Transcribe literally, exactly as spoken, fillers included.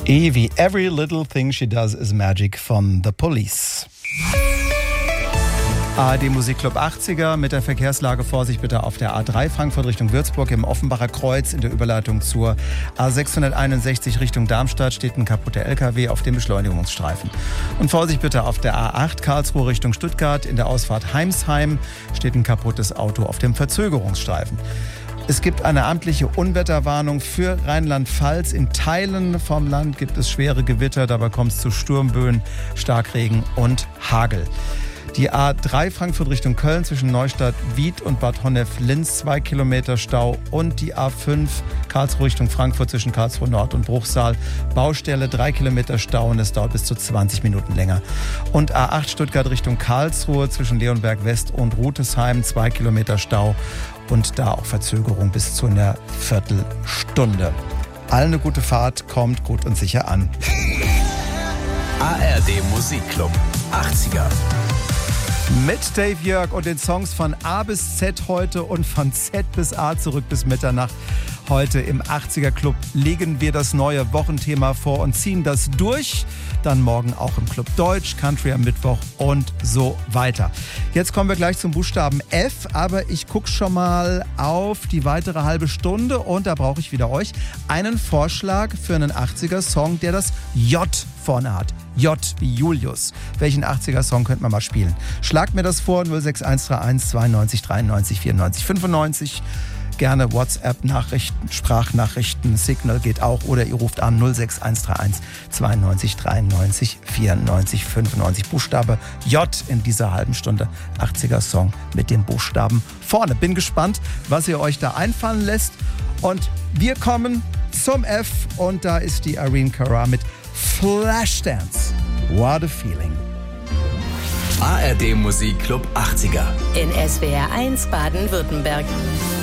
E wie Every Little Thing She Does Is Magic von The Police. A R D Musikclub achtziger mit der Verkehrslage. Vorsicht bitte auf der A drei Frankfurt Richtung Würzburg im Offenbacher Kreuz in der Überleitung zur A sechshunderteinundsechzig Richtung Darmstadt steht ein kaputter L K W auf dem Beschleunigungsstreifen. Und Vorsicht bitte auf der A acht Karlsruhe Richtung Stuttgart in der Ausfahrt Heimsheim steht ein kaputtes Auto auf dem Verzögerungsstreifen. Es gibt eine amtliche Unwetterwarnung für Rheinland-Pfalz. In Teilen vom Land gibt es schwere Gewitter, dabei kommt es zu Sturmböen, Starkregen und Hagel. Die A drei Frankfurt Richtung Köln zwischen Neustadt, Wied und Bad Honnef-Linz zwei Kilometer Stau und die A fünf Karlsruhe Richtung Frankfurt zwischen Karlsruhe Nord und Bruchsal Baustelle drei Kilometer Stau und es dauert bis zu zwanzig Minuten länger. Und A acht Stuttgart Richtung Karlsruhe zwischen Leonberg West und Rutesheim zwei Kilometer Stau und da auch Verzögerung bis zu einer Viertelstunde. Allen eine gute Fahrt, kommt gut und sicher an. A R D Musikclub achtziger. Mit Dave Jörg und den Songs von A bis Z heute und von Z bis A zurück bis Mitternacht. Heute im achtziger Club legen wir das neue Wochenthema vor und ziehen das durch. Dann morgen auch im Club Deutsch, Country am Mittwoch und so weiter. Jetzt kommen wir gleich zum Buchstaben F, aber ich gucke schon mal auf die weitere halbe Stunde und da brauche ich wieder euch einen Vorschlag für einen achtziger-Song, der das J vorne hat. J wie Julius. Welchen achtziger-Song könnte man mal spielen? Schlagt mir das vor, null sechs eins drei eins zweiundneunzig dreiundneunzig vierundneunzig fünfundneunzig. Gerne WhatsApp-Nachrichten, Sprachnachrichten, Signal geht auch. Oder ihr ruft an null sechs eins drei eins zweiundneunzig dreiundneunzig vierundneunzig fünfundneunzig. Buchstabe J in dieser halben Stunde. achtziger-Song mit dem Buchstaben vorne. Bin gespannt, was ihr euch da einfallen lässt. Und wir kommen zum F. Und da ist die Irene Cara mit Flashdance. What a feeling. A R D Musikclub achtziger. In S W R eins Baden-Württemberg.